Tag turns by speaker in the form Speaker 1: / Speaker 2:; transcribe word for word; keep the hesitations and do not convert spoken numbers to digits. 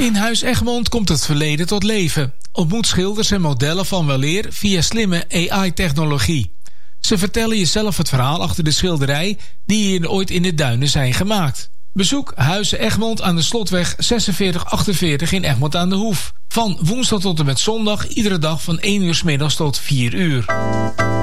Speaker 1: In Huis Egmond komt het verleden tot leven. Ontmoet schilders en modellen van weleer via slimme A I-technologie. Ze vertellen je zelf het verhaal achter de schilderij die hier ooit in de duinen zijn gemaakt. Bezoek Huis Egmond aan de Slotweg zesenveertig achtenveertig in Egmond aan de Hoef. Van woensdag tot en met zondag, iedere dag van één uur 's middags tot vier uur.